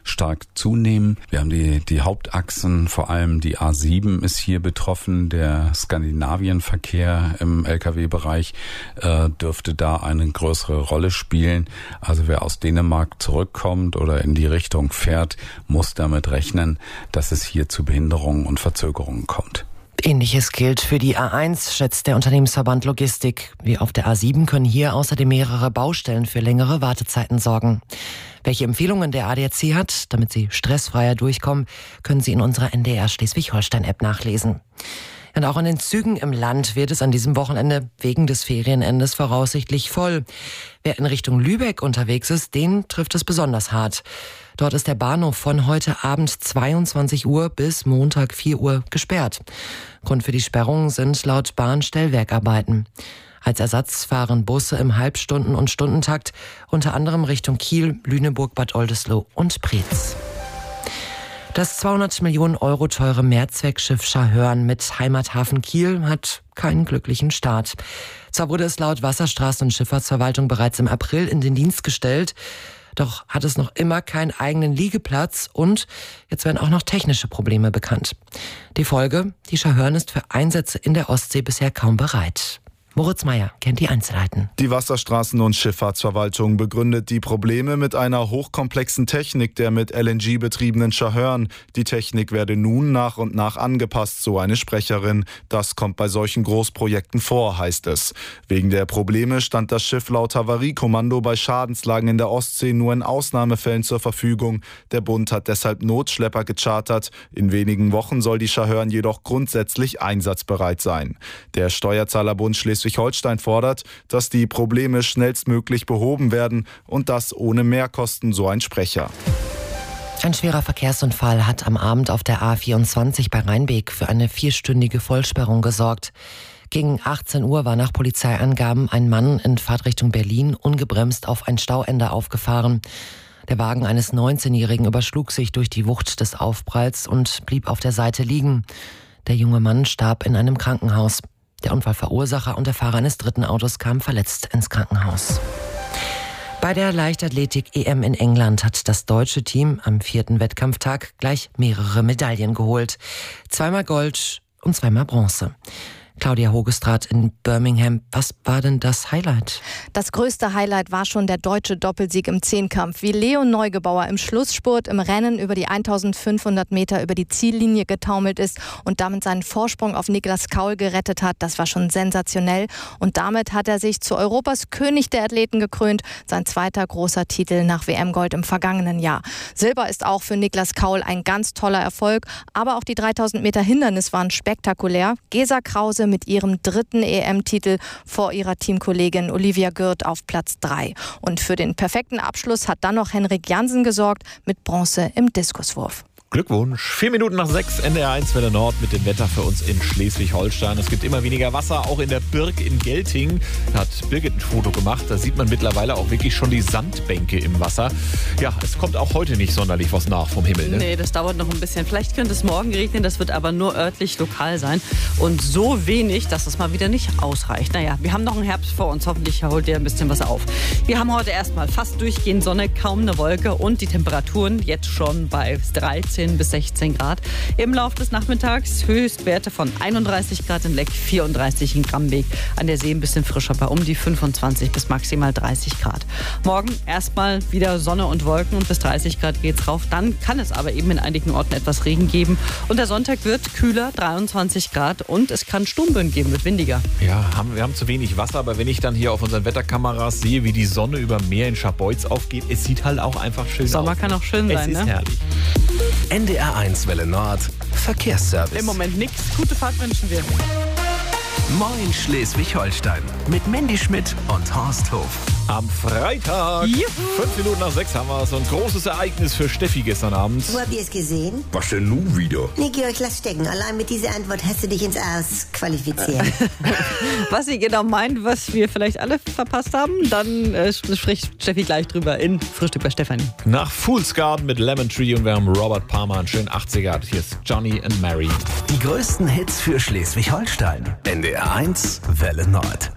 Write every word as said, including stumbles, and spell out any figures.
stark zunehmen. Wir haben die, die Hauptachsen, vor allem die A sieben ist hier betroffen. Der Skandinavienverkehr im L K W-Bereich äh, dürfte da eine größere Rolle spielen. Also wer aus Dänemark zurückkommt oder in die Richtung fährt, muss damit rechnen, dass es hier zu Behinderungen und Verzögerungen kommt. Ähnliches gilt für die A eins, schätzt der Unternehmensverband Logistik. Wie auf der A sieben können hier außerdem mehrere Baustellen für längere Wartezeiten sorgen. Welche Empfehlungen der A D A C hat, damit Sie stressfreier durchkommen, können Sie in unserer N D R Schleswig-Holstein-App nachlesen. Und auch an den Zügen im Land wird es an diesem Wochenende wegen des Ferienendes voraussichtlich voll. Wer in Richtung Lübeck unterwegs ist, den trifft es besonders hart. Dort ist der Bahnhof von heute Abend zweiundzwanzig Uhr bis Montag vier Uhr gesperrt. Grund für die Sperrung sind laut Bahn Stellwerkarbeiten. Als Ersatz fahren Busse im Halbstunden- und Stundentakt, unter anderem Richtung Kiel, Lüneburg, Bad Oldesloe und Preetz. Das zweihundert Millionen Euro teure Mehrzweckschiff Scharhörn mit Heimathafen Kiel hat keinen glücklichen Start. Zwar wurde es laut Wasserstraßen- und Schifffahrtsverwaltung bereits im April in den Dienst gestellt, doch hat es noch immer keinen eigenen Liegeplatz und jetzt werden auch noch technische Probleme bekannt. Die Folge: Die Scharhörn ist für Einsätze in der Ostsee bisher kaum bereit. Moritz Meyer kennt die Einzelheiten. Die Wasserstraßen- und Schifffahrtsverwaltung begründet die Probleme mit einer hochkomplexen Technik der mit L N G betriebenen Scharhörn. Die Technik werde nun nach und nach angepasst, so eine Sprecherin. Das kommt bei solchen Großprojekten vor, heißt es. Wegen der Probleme stand das Schiff laut Havariekommando bei Schadenslagen in der Ostsee nur in Ausnahmefällen zur Verfügung. Der Bund hat deshalb Notschlepper gechartert. In wenigen Wochen soll die Scharhörn jedoch grundsätzlich einsatzbereit sein. Der Steuerzahlerbund Schleswig Schleswig-Holstein fordert, dass die Probleme schnellstmöglich behoben werden und das ohne Mehrkosten, so ein Sprecher. Ein schwerer Verkehrsunfall hat am Abend auf der A vierundzwanzig bei Rheinbeek für eine vierstündige Vollsperrung gesorgt. Gegen achtzehn Uhr war nach Polizeiangaben ein Mann in Fahrtrichtung Berlin ungebremst auf ein Stauende aufgefahren. Der Wagen eines neunzehnjährigen überschlug sich durch die Wucht des Aufpralls und blieb auf der Seite liegen. Der junge Mann starb in einem Krankenhaus. Der Unfallverursacher und der Fahrer eines dritten Autos kamen verletzt ins Krankenhaus. Bei der Leichtathletik-E M in England hat das deutsche Team am vierten Wettkampftag gleich mehrere Medaillen geholt. Zweimal Gold und zweimal Bronze. Claudia Hogestraat in Birmingham. Was war denn das Highlight? Das größte Highlight war schon der deutsche Doppelsieg im Zehnkampf. Wie Leon Neugebauer im Schlussspurt im Rennen über die eintausendfünfhundert Meter über die Ziellinie getaumelt ist und damit seinen Vorsprung auf Niklas Kaul gerettet hat. Das war schon sensationell. Und damit hat er sich zu Europas König der Athleten gekrönt. Sein zweiter großer Titel nach W M-Gold im vergangenen Jahr. Silber ist auch für Niklas Kaul ein ganz toller Erfolg. Aber auch die dreitausend Meter Hindernis waren spektakulär. Gesa Krause mit ihrem dritten E M-Titel vor ihrer Teamkollegin Olivia Gürt auf Platz drei. Und für den perfekten Abschluss hat dann noch Henrik Jansen gesorgt mit Bronze im Diskuswurf. Glückwunsch. Vier Minuten nach sechs, N D R eins Welle Nord mit dem Wetter für uns in Schleswig-Holstein. Es gibt immer weniger Wasser, auch in der Birk in Gelting. Da hat Birgit ein Foto gemacht. Da sieht man mittlerweile auch wirklich schon die Sandbänke im Wasser. Ja, es kommt auch heute nicht sonderlich was nach vom Himmel. Ne? Nee, das dauert noch ein bisschen. Vielleicht könnte es morgen regnen, das wird aber nur örtlich lokal sein. Und so wenig, dass es mal wieder nicht ausreicht. Naja, wir haben noch einen Herbst vor uns. Hoffentlich holt ihr ein bisschen was auf. Wir haben heute erstmal fast durchgehend Sonne, kaum eine Wolke und die Temperaturen jetzt schon bei dreizehn bis sechzehn Grad. Im Laufe des Nachmittags Höchstwerte von einunddreißig Grad in Leck, vierunddreißig in Grambeek. An der See ein bisschen frischer bei um die fünfundzwanzig bis maximal dreißig Grad. Morgen erstmal wieder Sonne und Wolken und bis dreißig Grad geht's rauf. Dann kann es aber eben in einigen Orten etwas Regen geben. Und der Sonntag wird kühler, dreiundzwanzig Grad und es kann Sturmböen geben, wird windiger. Ja, haben, wir haben zu wenig Wasser, aber wenn ich dann hier auf unseren Wetterkameras sehe, wie die Sonne über Meer in Scharbeutz aufgeht, es sieht halt auch einfach schön Sommer aus. kann auch schön sein, es ist ne? herrlich. N D R eins Welle Nord Verkehrsservice. Im Moment nichts. Gute Fahrt wünschen wir. Moin Schleswig-Holstein mit Mandy Schmidt und Horst Hof. Am Freitag, Juhu. fünf Minuten nach sechs, haben wir so ein großes Ereignis für Steffi gestern Abend. Wo habt ihr es gesehen? Was denn nun wieder? Nee, Georg, lass stecken. Allein mit dieser Antwort hast du dich ins Aus qualifiziert. Was sie genau meint, was wir vielleicht alle verpasst haben, dann äh, spricht Steffi gleich drüber in Frühstück bei Stefanie. Nach Fool's Garden mit Lemon Tree und wir haben Robert Palmer, einen schönen achtziger. Hier ist Johnny and Mary. Die größten Hits für Schleswig-Holstein. N D R eins Welle Nord.